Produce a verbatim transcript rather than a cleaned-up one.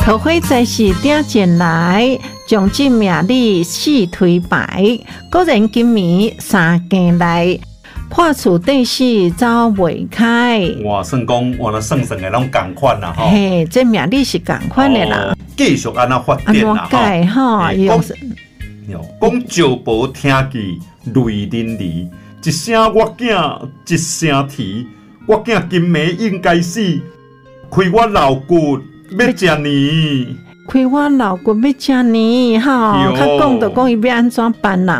桃花在时点进来，将这命理四推牌，果然今暝三更来，破厝底事走袂开。 哇，算讲我那算算的拢同款啦吼。 嘿，这命理是同款的啦。 继续安那发展啦吼。安怎改吼？ 用讲招婆听见泪淋漓，一声我囝一声啼，我囝今暝应该死，开我老骨要食年。 开我老骨要食年吼，较讲就讲伊要安怎办啦。